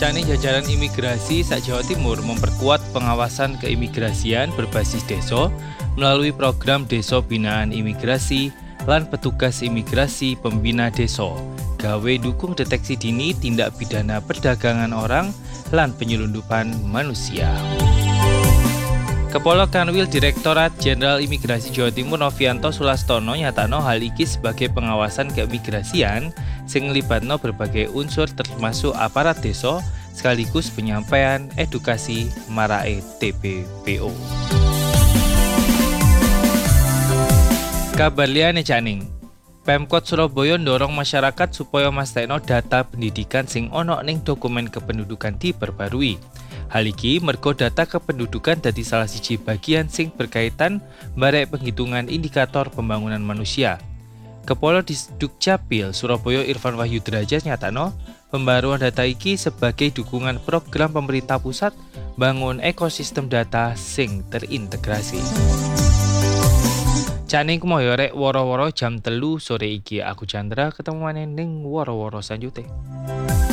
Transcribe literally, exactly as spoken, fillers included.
Rencana jajaran imigrasi sak Jawa Timur memperkuat pengawasan keimigrasian berbasis desa melalui program Desa Binaan Imigrasi lan petugas imigrasi pembina desa gawe dukung deteksi dini tindak pidana perdagangan orang lan penyelundupan manusia. Kepala Kanwil Direktorat Jenderal Imigrasi Jawa Timur Novianto Sulastono nyatano hal iki sebagai pengawasan keimigrasian sing nglibatno berbagai unsur termasuk aparat desa sekaligus penyampaian edukasi marake T P P O. Kabar liyane Caning, Pemkot Surabaya ndorong masyarakat supaya mastekno data pendidikan sing ono ning dokumen kependudukan diperbarui. Hal iki mergo data kependudukan dadi salah siji bagian sing berkaitan barek penghitungan indikator pembangunan manusia. Kepala Disdukcapil Surabaya Irfan Wahyu Derajat nyatano pembaruan data iki sebagai dukungan program pemerintah pusat bangun ekosistem data sing terintegrasi. Caning kemoyorek woro-woro jam telu sore iki aku Chandra ketemu maneh ning woro-woro sanjute.